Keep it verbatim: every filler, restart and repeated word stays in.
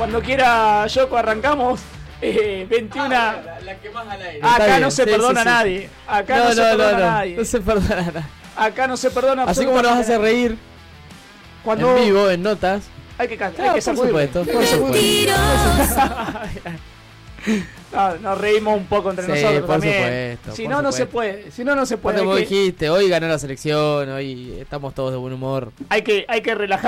Cuando quiera, Yoko, arrancamos. Eh, veintiuno. Ah, la, la que más al aire. Acá Está no bien, se sí, perdona sí, sí. a nadie. Acá no, No, se no, perdona no, a no. nadie. No se perdona nada. Acá no se perdona Así como nos hace reír Cuando en vivo, en notas. hay que cantar, Ah, hay que por sacudirle. supuesto, por supuesto. No, nos reímos un poco entre Sí, nosotros por también. supuesto, Si por no, no se supuesto. puede. Si no, no se puede. Cuando Hay vos que, dijiste, hoy ganó la selección, hoy estamos todos de buen humor. hay que, hay que relajar.